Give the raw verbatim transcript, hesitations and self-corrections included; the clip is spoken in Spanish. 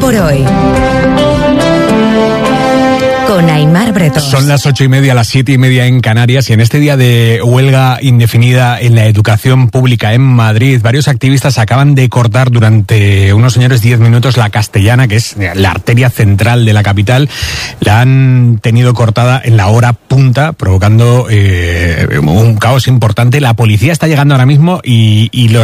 por hoy. Con Aimar Bretón. Son las ocho y media, las siete y media en Canarias, y en este día de huelga indefinida en la educación pública en Madrid, varios activistas acaban de cortar durante unos señores diez minutos la Castellana, que es la arteria central de la capital. La han tenido cortada en la hora punta, provocando eh, un caos importante. La policía está llegando ahora mismo y, y los